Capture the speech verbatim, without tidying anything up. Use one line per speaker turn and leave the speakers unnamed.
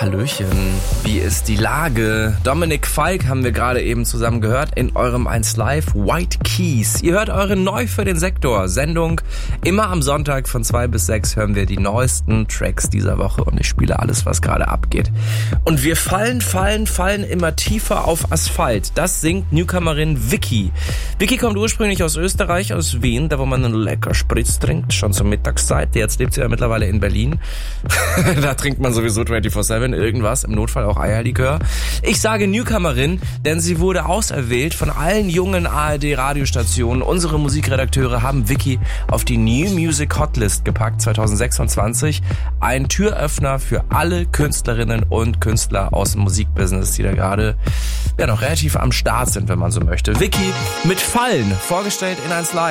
Hallöchen, wie ist die Lage? Dominik Falk haben wir gerade eben zusammen gehört in eurem eins Live White Keys. Ihr hört eure Neu für den Sektor Sendung. Immer am Sonntag von zwei bis sechs hören wir die neuesten Tracks dieser Woche und ich spiele alles, was gerade abgeht. Und wir fallen, fallen, fallen immer tiefer auf Asphalt. Das singt Newcomerin Vicky. Vicky kommt ursprünglich aus Österreich, aus Wien, da wo man einen lecker Spritz trinkt, schon zur Mittagszeit. Jetzt lebt sie ja mittlerweile in Berlin. Da trinkt man sowieso vierundzwanzig sieben irgendwas, im Notfall auch Eierlikör. Ich sage Newcomerin, denn sie wurde auserwählt von allen jungen A R D-Radiostationen. Unsere Musikredakteure haben Vicky auf die New Music Hotlist gepackt zwanzig sechsundzwanzig. Ein Türöffner für alle Künstlerinnen und Künstler aus dem Musikbusiness, die da gerade ja noch relativ am Start sind, wenn man so möchte. Vicky mit Fallen, vorgestellt in eins Live.